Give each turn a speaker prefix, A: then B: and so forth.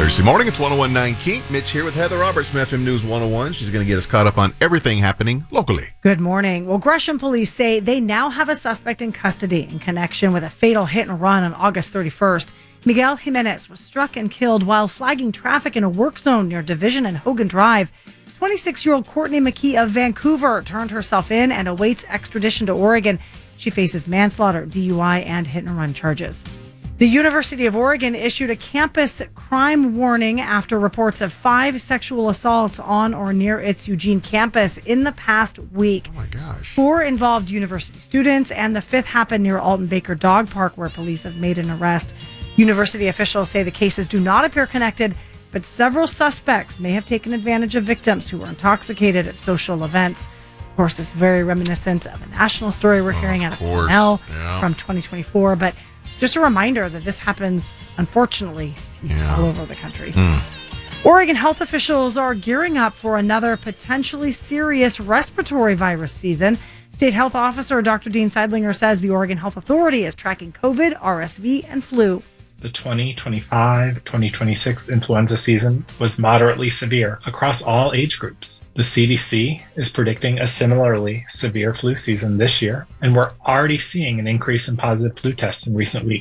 A: Thursday morning, it's 1019 Kink. Mitch here with Heather Roberts from FM News 101. She's going to get us caught up on everything happening locally.
B: Good morning. Well, Gresham police say they now have a suspect in custody in connection with a fatal hit and run on August 31st. Miguel Jimenez was struck and killed while flagging traffic in a work zone near Division and Hogan Drive. 26-year-old Courtney McKee of Vancouver turned herself in and awaits extradition to Oregon. She faces manslaughter, DUI, and hit and run charges. The University of Oregon issued a campus crime warning after reports of 5 sexual assaults on or near its Eugene campus in the past week.
A: Oh, my gosh.
B: 4 involved university students, and the 5th happened near Alton Baker Dog Park, where police have made an arrest. University officials say the cases do not appear connected, but several suspects may have taken advantage of victims who were intoxicated at social events. Of course, it's very reminiscent of a national story we're hearing out of Cornell from 2024, but just a reminder that this happens, unfortunately, all over the country. Oregon health officials are gearing up for another potentially serious respiratory virus season. State Health Officer Dr. Dean Seidlinger says the Oregon Health Authority is tracking COVID, RSV, and flu.
C: The 2025-2026 influenza season was moderately severe across all age groups. The CDC is predicting a similarly severe flu season this year, and we're already seeing an increase in positive flu tests in recent weeks.